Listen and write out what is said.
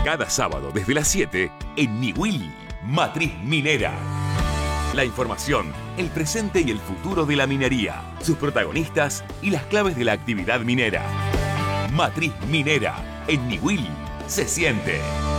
Cada sábado desde las 7 en Niwil, Matriz Minera. La información, el presente y el futuro de la minería, sus protagonistas y las claves de la actividad minera. Matriz Minera, en Niwil, se siente.